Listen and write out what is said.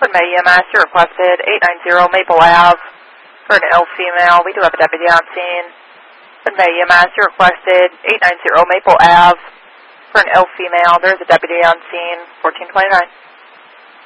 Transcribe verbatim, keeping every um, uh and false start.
May E M S, you requested eight ninety Maple Ave for an ill female. We do have a deputy on scene. May E M S, you requested eight ninety Maple Ave for an ill female. There's a deputy on scene, fourteen twenty-nine.